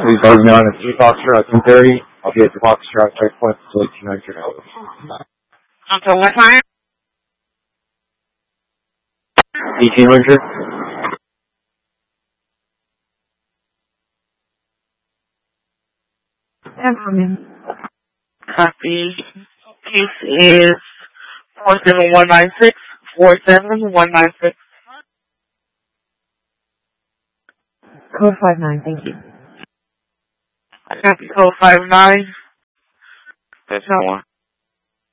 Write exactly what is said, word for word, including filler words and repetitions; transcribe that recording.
Please load me on a three Foxtrot ten thirty. I'll be at the Foxtrot checkpoint until eighteen hundred hours. Until what time? eighteen hundred? Copy. Case is four seven one nine six, four seven one nine six. Code five nine, thank you. I copy code five nine. There's no one.